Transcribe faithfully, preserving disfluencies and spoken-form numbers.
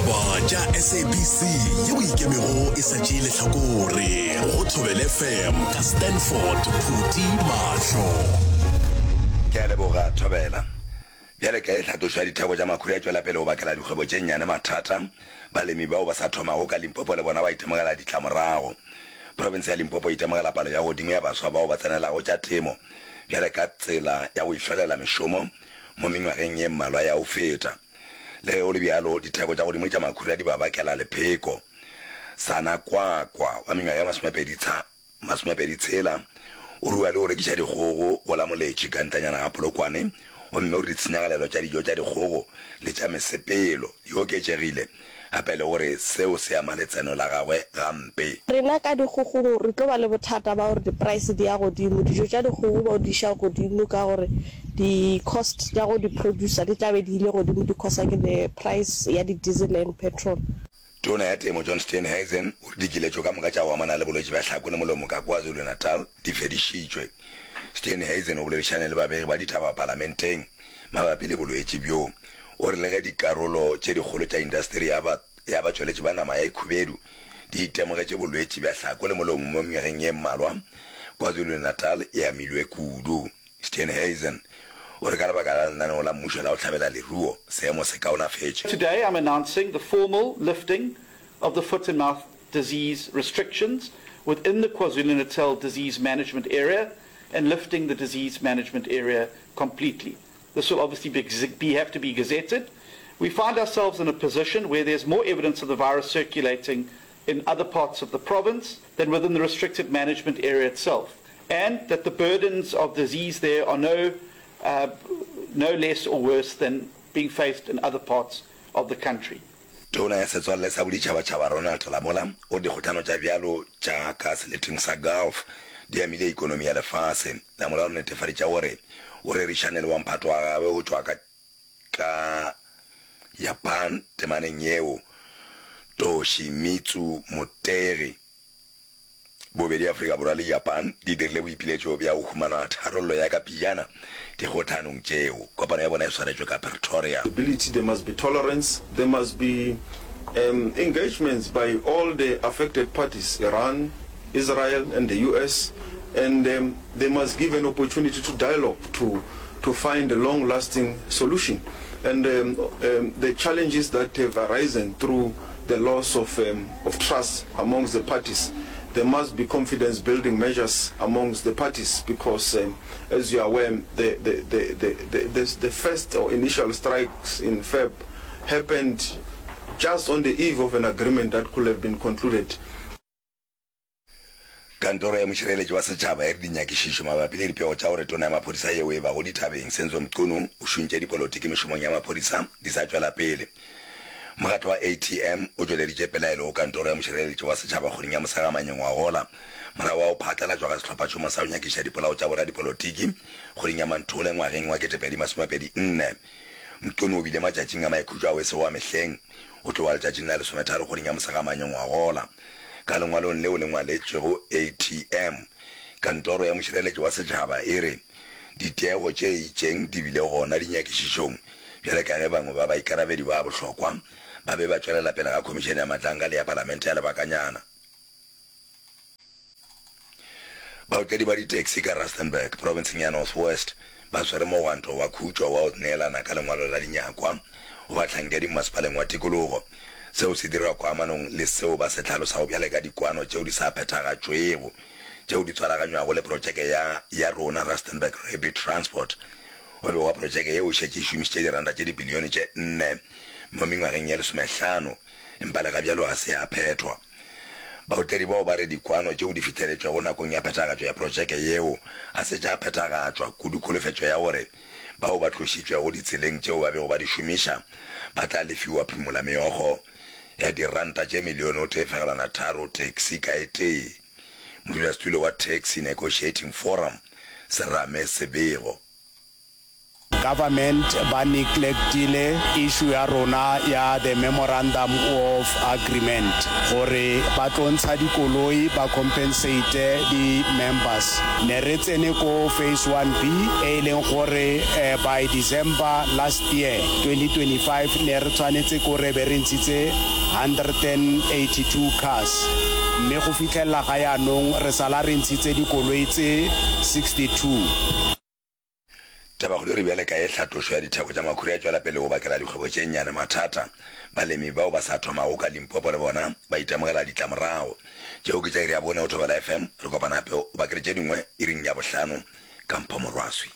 ditaba tša S A B C yeo ikemego e sa tšeele hlakore go Thobela F M ka Stanford Phuti Mahlo. Ke a leboga Thobela. Bjale ka tlhatošwa ditheko tša makhuri a tšwela pele go bakela dikgwebo tše nnyane mathata. Balemi bao ba sa thomago ka Limpopo le bona ba itemogela ditlamorago. Province ya Limpopo e itemogela palo ya godimo ya baswa bao ba tsenelago tša temo. Bjale ka tsela ya go ihlolela mešomo mo mengwageng ye mmalwa ya go feta. Le o le bjalo ditheko tša godimo tša makhuri a di ba bakela lepheko. Sana Kwakwa wa mengwaga ya masomepedi tshela o rua le go rekiša dikgogo go la moletši ka ntanyana ga Polokwane o mme o re ditshenyagalelo tša dijo tša dikgogo le tša mesepelo di oketšegile gape le gore seo se ama letseno la gagwe gampe. Rena ka dikgogo re tlo ba le bothata ba gore di-price di ya godimo, dijo tša dikgogo ba di ša godimo ka gore di-cost tša go di-producer di tlabe di ile godimo because ke the price ya di-diesel and petrol. Tona ya temo John Steenhuisen o re dikiletšo ka moka tša go amana le bolwetši ba hlako le molomo ka KwaZulu Natal di fedišitšwe. Steenhuisen o boledišane le babegi ba dithaba parlamenteng mabapi le bolwetši bjo o re le ge dikarolo tše dikgolo tša industry ya ba tšweletši ba nama ya ikhubedu di itemogetše bolwetši bja hlako le molomo mo mengwageng ye mmalwa. KwaZulu Natal e amilwe kudu. Steenhuisen o re ka lebaka la lenaneo la mmušo la go hlabela leruo seemo se kaonafetše. Today I'm announcing the formal lifting of the foot and mouth disease restrictions within the KwaZulu-Natal disease management area and lifting the disease management area completely. This will obviously be, be, have to be gazetted. We find ourselves in a position where there's more evidence of the virus circulating in other parts of the province than within the restricted management area itself, and that the burdens of disease there are no, uh, no less or worse than being faced in other parts of the country. Tona ya setswalle sa boditšhabatšhaba Ronald Lamola o dikgothano tša bjalo tša ka seleteng sa Gulf di amile ikonomi ya lefase. Lamola o netefaditša gore o rerišane le wamphato wa gabe go tšwa ka Japan temaneng yeo Toshimitsu Motegi. Bobedi Afrika Borwa le Japan di dirile boipiletšo bja go humana tharollo ya ka pijana dikgothanong tšeo. Kopano ya bona e swaretšwe ka Pretoria. There must be tolerance, there must be um, engagements by all the affected parties, Iran, Israel and the U S, and um, they must give an opportunity to dialogue to, to find a long-lasting solution. And um, um, the challenges that have arisen through the loss of, um, of trust amongst the parties, there must be confidence-building measures amongst the parties because, um, as you are aware, the, the, the, the, the, the, the first or initial strikes in February happened just on the eve of an agreement that could have been concluded. Kantoro ya mošireletši wa setšhaba e re dinyakišišo mabapi le dipego tša gore tona ya maphodisa yeo e ba go dithabeng Senzo Mchunu o šontše dipolotiki mešomong ya maphodisa di sa tšwela pele. Mogato wa A T M o tšweleditše pelaelo go kantoro ya mošireletši wa setšhaba kgweding ya mosegamanyeng wa gola morago wa go phatlalatšwa ga sehlophatšomo sa go nyakiša dipolao tša bora dipolotiki kgweding ya Manthole ngwageng wa ketepedi masomepedi nne. Mchunu o bile matšatšing a maikhutšo a wese wa mehleng o tloa letšatšing la lesometharo kgweding ya mosegamanyeng wa gola. Ka lengwalong leo le ngwaletšego A T M kantoro ya mošireletši wa setšhaba e re diteego tše itšeng di bile gona dinyakišišong bjale ka ge bangwe ba baikarabedi ba bohlokwa ba be ba tšwelela pele ga khomišene ya matlanka le ya palamente ya lebakanyana. Baotledi ba di-taxi ka Rustenburg provinceng ya North West ba swere mogwanto wa khutšo wa go neelana ka lengwalo la dinyakwa go batlhankedi mmasepaleng wa tikologo. Seo se dira kwa amanong le seo ba se tlhalosa go bjale ka dikwano tšeo di sa phethagatšwego tšeo di tshwaraganywago le projeke ya, ya rona Rustenburg Rapid Transport. O be wa projeke ye o šetše e šomišitše diranta tše dibilione tše nne mo mengwageng ya lesomehlano empa le ka bjalo ga se ya phethwa. Baotledi bao ba re dikwano tšeo di fitheletšwego nakong ya phethagatšo ya projeke yeo a se tša phethagatšwa kudu kholofetšo ya gore bao ba tlošitšwego ditseleng tšeo ba bego ba di šomiša ba tla lefiwa phimola meogo ya diranta tše milione o tefelana tharo taxi ka etee. Modulasetulo wa Taxi Negotiating Forum Serame Sebego government ba neglectile issue ya rona ya the memorandum of agreement gore ba tlontsa dikoloi ba compensate di members ne re tsene ko phase one B e leng gore uh, by December last year twenty twenty-five ne re tshwanetse ko re be re ntshitse one hundred eighty-two cars mme go fitlhela ga yaanong re sala re ntshitse dikoloi tse sixty-two. taba go re bele ka e tlhatlošo ya ditheko tša makhuri a tšwela pele go bakela dikgwebo tše nnyane mathata balemi bao ba sa thoma go ka Limpopo le bona ba itemogela ditlamorago tšeo ke tša iri ya bone o Thobela F M re kopana gape o bakele tše dingwe iring ya bohlano ka Mpho Morwaswi.